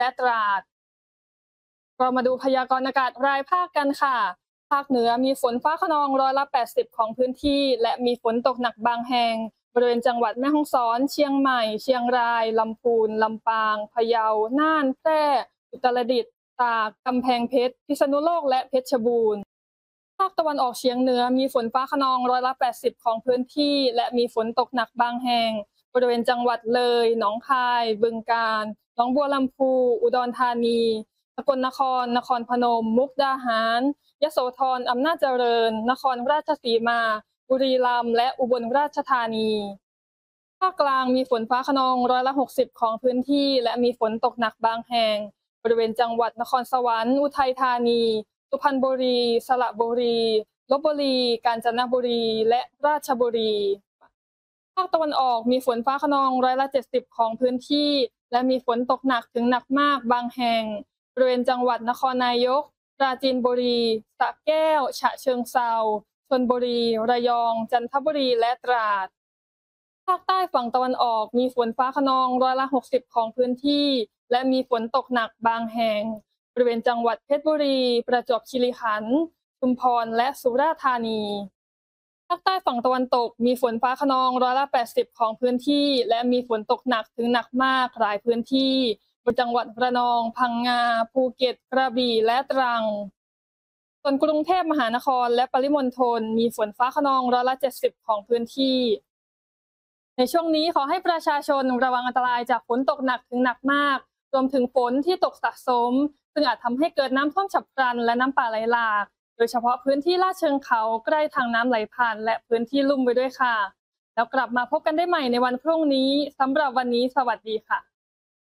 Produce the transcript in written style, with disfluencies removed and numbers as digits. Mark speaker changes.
Speaker 1: และตราดเรามาดูพยากรณ์อากาศรายภาคกันค่ะภาคเหนือมีฝนฟ้าคะนอง80%ของพื้นที่และมีฝนตกหนักบางแห่งบริเวณจังหวัดแม่ฮ่องสอนเชียงใหม่เชียงรายลำพูนลำปางพะเยาน่านแพร่อุตรดิตถ์ตากกำแพงเพชรพิษณุโลกและเพชรบูรณ์ภาคตะวันออกเฉียงเหนือมีฝนฟ้าคะนอง80%ของพื้นที่และมีฝนตกหนักบางแห่งบริเวณจังหวัดเลยหนองคายบึงกาฬหนองบัวลำพูอุดรธานีสกลนครนครพนมมุกดาหารยโสธรอำนาจเจริญนครราชสีมาบุรีรัมย์และอุบลราชธานีภาคกลางมีฝนฟ้าคะนอง60%ของพื้นที่และมีฝนตกหนักบางแห่งบริเวณจังหวัดนครสวรรค์อุทัยธานีสุพรรณบุรีสระบุรีลพบุรีกาญจนบุรีและราชบุรีภาคตะวันออกมีฝนฟ้าคะนอง70%ของพื้นที่และมีฝนตกหนักถึงหนักมากบางแห่งบริเวณจังหวัดนครนายกปราจีนบุรีสระแก้วฉะเชิงเทราชลบุรีระยองจันทบุรีและตราดภาคใต้ฝั่งตะวันออกมีฝนฟ้าคะนอง60%ของพื้นที่และมีฝนตกหนักบางแห่งบริเวณจังหวัดเพชรบุรีประจวบคีรีขันธ์ชุมพรและสุราษฎร์ธานีภาคใต้ฝั่งตะวันตกมีฝนฟ้าคะนอง80%ของพื้นที่และมีฝนตกหนักถึงหนักมากหลายพื้นที่บนจังหวัดระนองพังงาภูเก็ตกระบี่และตรังส่วนกรุงเทพมหานครและปริมณฑลมีฝนฟ้าคะนอง70%ของพื้นที่ในช่วงนี้ขอให้ประชาชนระวังอันตรายจากฝนตกหนักถึงหนักมากรวมถึงฝนที่ตกสะสมซึ่งอาจทำให้เกิดน้ำท่วมฉับพลันและน้ำป่าไหลหลากโดยเฉพาะพื้นที่ลาดเชิงเขาใกล้ทางน้ำไหลผ่านและพื้นที่ลุ่มไปด้วยค่ะแล้วกลับมาพบกันได้ใหม่ในวันพรุ่งนี้สำหรับวันนี้สวัสดีค่ะ